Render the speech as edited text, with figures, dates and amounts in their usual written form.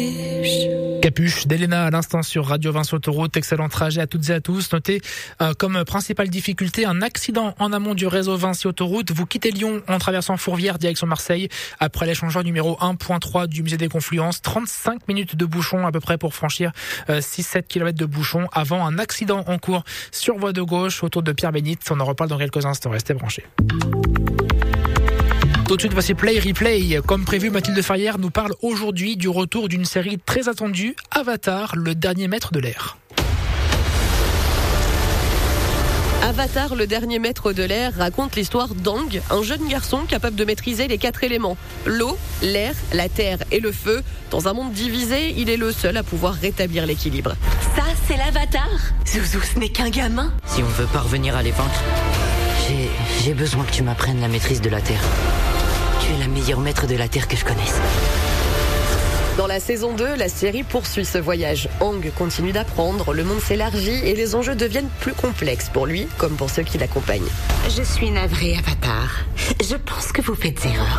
Capuche d'Elena à l'instant sur Radio 20 Autoroute. Excellent trajet à toutes et à tous. Notez comme principale difficulté un accident en amont du réseau Vinci Autoroute. Vous quittez Lyon en traversant Fourvière direction Marseille après l'échangeur numéro 1.3 du musée des Confluences. 35 minutes de bouchon à peu près pour franchir 6-7 km de bouchon avant un accident en cours sur voie de gauche autour de Pierre-Bénite. On en reparle dans quelques instants. Restez branchés. Tout de suite, voici Play Replay. Comme prévu, Mathilde Ferrière nous parle aujourd'hui du retour d'une série très attendue, Avatar, le dernier maître de l'air. Avatar, le dernier maître de l'air, raconte l'histoire d'Aang, un jeune garçon capable de maîtriser les 4 éléments. L'eau, l'air, la terre et le feu. Dans un monde divisé, il est le seul à pouvoir rétablir l'équilibre. Ça, c'est l'Avatar. Zouzou, ce n'est qu'un gamin. Si on veut parvenir à les vaincre, j'ai besoin que tu m'apprennes la maîtrise de la terre. Tu es la meilleure maître de la terre que je connaisse. Dans la saison 2, la série poursuit ce voyage. Aang continue d'apprendre, le monde s'élargit et les enjeux deviennent plus complexes pour lui comme pour ceux qui l'accompagnent. Je suis navrée, Avatar. Je pense que vous faites erreur.